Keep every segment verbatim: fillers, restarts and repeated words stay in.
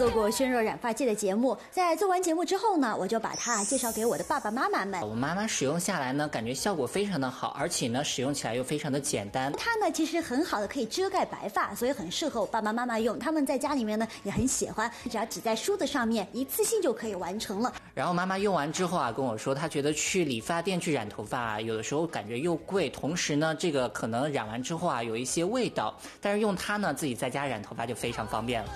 做过宣热染发剂的节目，在做完节目之后呢，我就把它介绍给我的爸爸妈妈们。 我妈妈使用下来呢，感觉效果非常的好，而且呢，使用起来又非常的简单。 它呢，其实很好的可以遮盖白发，所以很适合我爸爸妈妈用。他们在家里面呢也很喜欢，只要挤在梳子上面，一次性就可以完成了。 然后妈妈用完之后啊，跟我说，她觉得去理发店去染头发啊，有的时候感觉又贵，同时呢，这个可能染完之后啊，有一些味道。但是用它呢，自己在家染头发就非常方便了。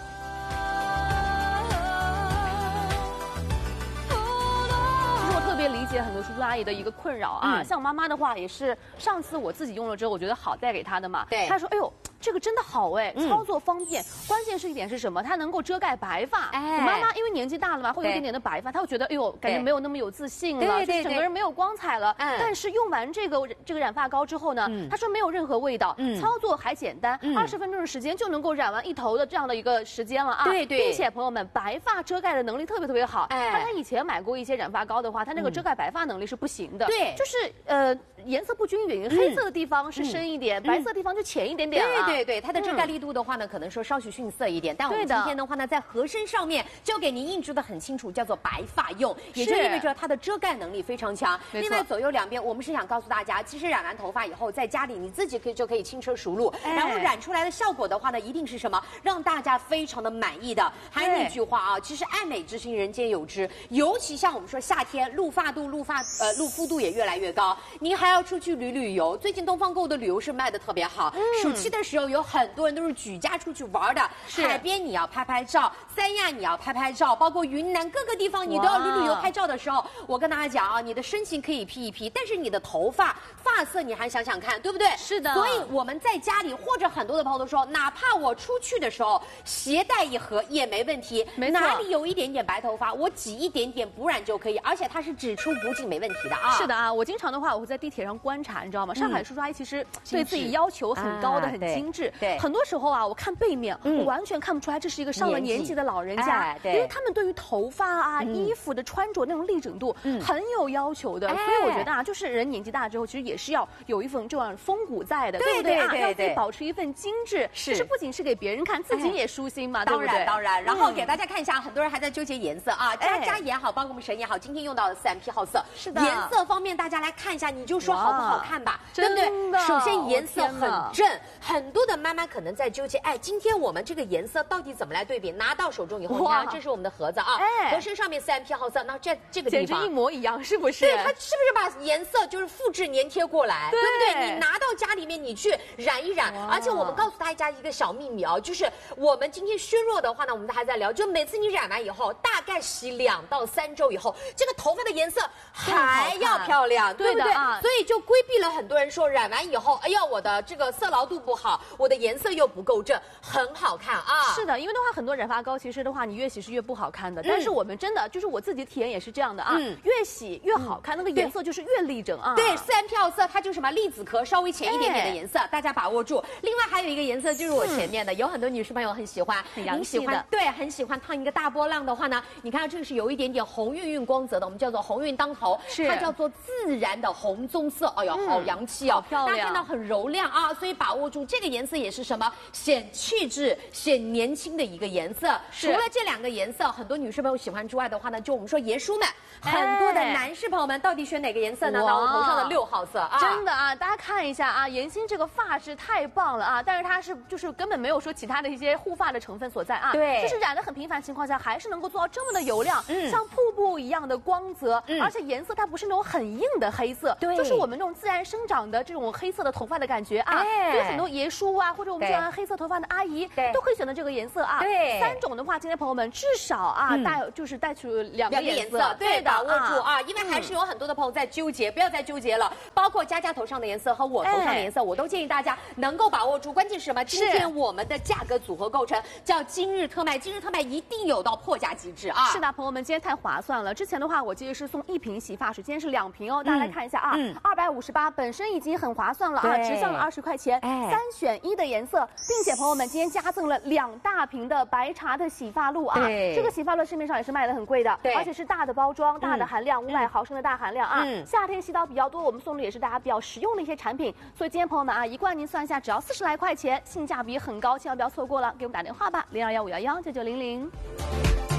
理解很多叔叔阿姨的一个困扰啊，嗯、像我妈妈的话也是，上次我自己用了之后，我觉得好带给她的嘛。 对， 她说：“哎呦，这个真的好哎，嗯、操作方便，关键是一点是什么？它能够遮盖白发。哎，我妈妈因为年纪大了嘛，会有一点点的白发，她会觉得哎呦，感觉没有那么有自信了，对对对，整个人没有光彩了。嗯，但是用完这个这个染发膏之后呢，嗯、她说没有任何味道，嗯、操作还简单，二十、嗯、分钟的时间就能够染完一头的这样的一个时间了啊。对对，并且朋友们，白发遮盖的能力特别特别好。哎，她以前买过一些染发膏的话，它那个遮盖白发能力是不行的，对，就是呃颜色不均匀，黑色的地方是深一点，白色的地方就浅一点点了。 对对对，它的遮盖力度的话呢，可能说稍许逊色一点，但我们今天的话呢，在合身上面就给您印制的很清楚，叫做白发用，也就意味着它的遮盖能力非常强。另外左右两边，我们是想告诉大家，其实染完头发以后，在家里你自己可以就可以轻车熟路，然后染出来的效果的话呢，一定是什么让大家非常的满意的。还有那句话啊，其实爱美之心人皆有之，尤其像我们说夏天露发度、露发呃露肤度也越来越高，您还要出去旅旅游。最近东方购的旅游是卖的特别好，嗯、暑期的时候有很多人都是举家出去玩的，海边你要拍拍照，三亚你要拍拍照，包括云南各个地方你都要旅旅游拍照的时候，我跟大家讲啊，你的身形可以 P 一 P， 但是你的头发发色你还想想看，对不对？是的。所以我们在家里或者很多的朋友都说，哪怕我出去的时候携带一盒也没问题，没哪里有一点点白头发，我挤一点点补染就可以，而且它是只出不进，没问题的啊。 是的啊，我经常的话我会在地铁上观察，你知道吗？上海叔叔阿姨其实对自己要求很高的，很精致。对，很多时候啊，我看背面，我完全看不出来这是一个上了年纪的老人家，因为他们对于头发啊、衣服的穿着那种立整度很有要求的。所以我觉得啊，就是人年纪大之后，其实也是要有一份这样风骨在的，对不对啊？要自己保持一份精致，是不仅是给别人看，自己也舒心嘛，对不对？ 当然当然。然后给大家看一下，很多人还在纠结颜色啊，佳佳也好，包括我们神也好，今天用到的四 M P 号色，是的。颜色方面，大家来看一下，你就说好不好看吧，对不对？首先颜色很正，很多的妈妈可能在纠结，哎，今天我们这个颜色到底怎么来对比？拿到手中以后，你看这是我们的盒子啊，盒身上面四 M P 号色，那这这个地方简直一模一样，是不是？ 对，它是不是把颜色就是复制粘贴过来，对不对？你拿到家里面，你去染一染，而且我们告诉大家一个小秘密啊，就是我们今天削弱的话呢，我们还在聊，就每次你染完以后，大概洗两到三周以后，这个头发的颜色还要漂亮，对不对？所以就规避了很多人说染完以后，哎呀，我的这个色牢度不好，我的颜色又不够正，很好看啊。 是的，因为的话，很多染发膏其实的话，你越洗是越不好看的。但是我们真的就是我自己体验也是这样的啊，越洗越好看，那个颜色就是越立整啊。 对，四 M P 号色它就是什么栗子壳稍微浅一点点的颜色，大家把握住。另外还有一个颜色就是我前面的，有很多女士朋友很喜欢， 很洋气的， 对，很喜欢烫一个大波浪的话呢，你看这个是有一点点红晕晕光泽的，我们叫做红晕当头，它叫做自然的红棕色，哎呦，好洋气哦，漂亮，大家看到很柔亮啊，所以把握住这个颜色也是什么显气质、显年轻的一个颜色。除了这两个颜色，很多女士朋友喜欢之外的话呢，就我们说爷叔们，很多的男士朋友们到底选哪个颜色呢？到我头上的六号色啊， 真的啊，大家看一下啊，妍心这个发质太棒了啊，但是它是就是根本没有说其他的一些护发的成分所在啊，对，就是染得很频繁情况下，还是能够做到这么的油亮，嗯，像瀑布一样的光泽，嗯，而且颜色它不是那种很硬的黑色，对，就是我们那种自然生长的这种黑色的头发的感觉啊，所以很多爷叔啊，或者我们说黑色头发的阿姨，都可以选择这个颜色啊。对，三种的话，今天朋友们至少啊带就是带出两个颜色， 对的，握住啊，因为还是有很多的朋友在纠结，不要再纠结了。包括佳佳头上的颜色和我头上的颜色，我都建议大家能够把握住。关键是什么？今天我们的价格组合构成叫今日特卖，今日特卖一定有到破价机制啊！ 是的，朋友们，今天太划算了。之前的话，我记得是送一瓶洗发水，今天是两瓶哦。大家来看一下啊， 二百五十八，本身已经很划算了啊，直降了二十块钱，哎，三选一的颜色，并且朋友们今天加赠了两大瓶的白茶的洗发露啊，这个洗发露市面上也是卖的很贵的，而且是大的包装，大的含量，五百毫升的大含量啊，嗯、夏天洗澡比较多，我们送的也是大家比较实用的一些产品，所以今天朋友们啊，一罐您算一下，只要四十来块钱，性价比很高，千万不要错过了，给我们打电话吧，零二幺五幺幺九九零零。